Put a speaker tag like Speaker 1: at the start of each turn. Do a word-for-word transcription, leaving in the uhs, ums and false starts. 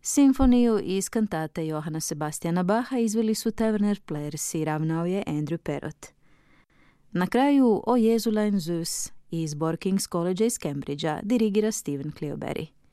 Speaker 1: Simfoniju iz kantate Johana Sebastiana Bacha izveli su Taverner Players i ravnao je Andrew Perrott. Na kraju O Jezulein Zus iz Borking's College iz Cambridgea dirigira Steven Cleoberry.